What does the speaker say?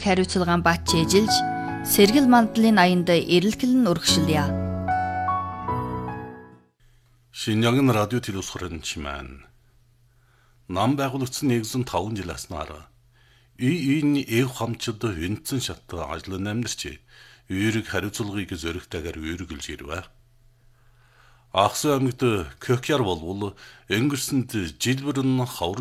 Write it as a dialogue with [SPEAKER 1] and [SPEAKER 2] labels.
[SPEAKER 1] хариуцлагаан бат чэжилж сэргэл мандлын аянд эрэлхэлн өргөшөлье.
[SPEAKER 2] Шинжаагийн радио телевизхорын чимэн нам байгуулагдсан 5 жил аснаар энэ эв хамчид винцэн шат ажлын амьдарч үүрэг хариуцлагыг зөрөгтэйгээр үүргэлж ирвэ. Ахсын аймагт Кёкяр болвол өнгөрсөнд жилбэр нь хавар